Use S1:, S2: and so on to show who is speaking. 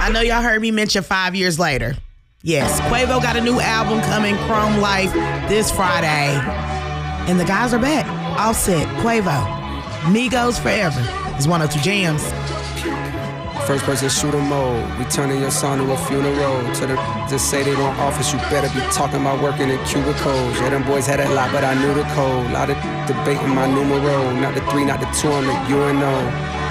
S1: I know y'all heard me mention 5 years later. Yes, Quavo got a new album coming, Chrome Life, this Friday. And the guys are back. Offset, Quavo, Migos Forever. It's 102 Jams.
S2: First person shooter mode. We turning your son to a funeral. To the just say they want office, you better be talking about working in cubicles. Yeah, them boys had that lot, but I knew the code. Lot of debating my numero. Not the 3, not the 2, I'm the UNO.